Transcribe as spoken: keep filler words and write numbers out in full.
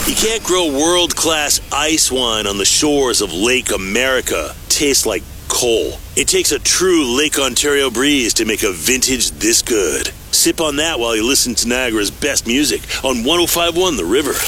You can't grow world-class ice wine on the shores of Lake America. Tastes like coal. It takes a true Lake Ontario breeze to make a vintage this good. Sip on that while you listen to Niagara's best music on one oh five point one The River.